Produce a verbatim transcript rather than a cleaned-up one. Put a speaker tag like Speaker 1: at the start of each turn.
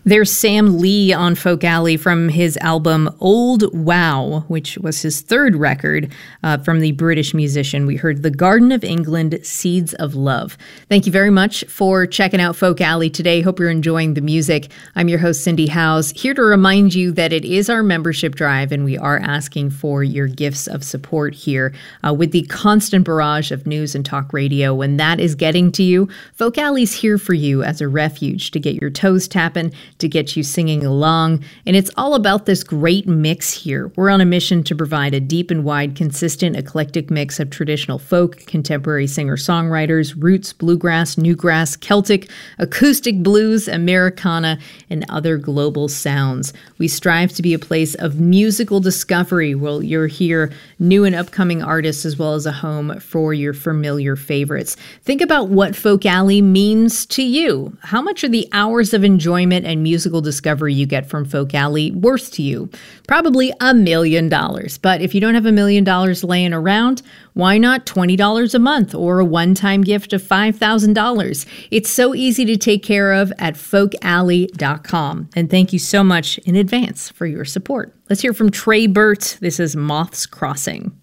Speaker 1: There's Sam Lee on Folk Alley from his album Old Wow, which was his third record uh, from the British musician. We heard The Garden of England, Seeds of Love. Thank you very much for checking out Folk Alley today. Hope you're enjoying the music. I'm your host, Cindy Howes, here to remind you that it is our membership drive, and we are asking for your gifts of support here. Uh, with the constant barrage of news and talk radio, when that is getting to you, Folk Alley's here for you as a refuge to get your toes tapping, to get you singing along. And it's all about this great mix here. We're on a mission to provide a deep and wide, consistent, eclectic mix of traditional folk, contemporary singer-songwriters, roots, bluegrass, newgrass, Celtic, acoustic blues, Americana, and other global sounds. We strive to be a place of musical discovery where you'll hear new and upcoming artists as well as a home for your familiar favorites. Think about what Folk Alley means to you. How much are the hours of enjoyment and musical discovery you get from Folk Alley worth to you? Probably a million dollars. But if you don't have a million dollars laying around, why not twenty dollars a month or a one-time gift of five thousand dollars? It's so easy to take care of at folk alley dot com. And thank you so much in advance for your support. Let's hear from Trey Burt. This is Moths Crossing.